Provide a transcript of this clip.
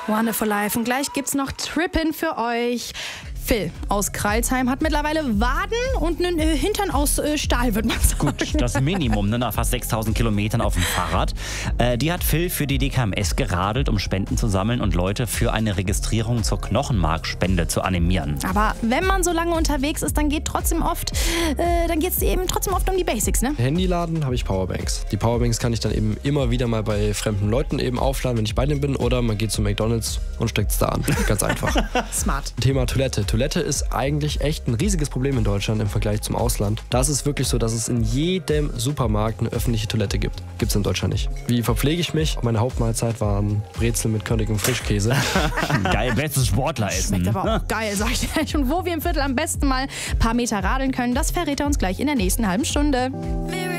Wonderful Life. Und gleich gibt's noch Trippin' für euch. Phil aus Crailsheim hat mittlerweile Waden und einen Hintern aus Stahl, würde man sagen. Gut, das Minimum, ne, nach fast 6000 Kilometern auf dem Fahrrad. Die hat Phil für die DKMS geradelt, um Spenden zu sammeln und Leute für eine Registrierung zur Knochenmarkspende zu animieren. Aber wenn man so lange unterwegs ist, dann geht's eben trotzdem oft um die Basics, ne? Handyladen habe ich Powerbanks. Die Powerbanks kann ich dann eben immer wieder mal bei fremden Leuten eben aufladen, wenn ich bei denen bin. Oder man geht zu McDonald's und steckt es da an. Ganz einfach. Smart. Thema Toilette. Toilette ist eigentlich echt ein riesiges Problem in Deutschland im Vergleich zum Ausland. Da ist es wirklich so, dass es in jedem Supermarkt eine öffentliche Toilette gibt. Gibt es in Deutschland nicht. Wie verpflege ich mich? Meine Hauptmahlzeit waren Brezel mit körnigem Frischkäse. Geil, bestes Sportleressen. Schmeckt aber auch geil, sag ich dir. Und wo wir im Viertel am besten mal ein paar Meter radeln können, das verrät er uns gleich in der nächsten halben Stunde.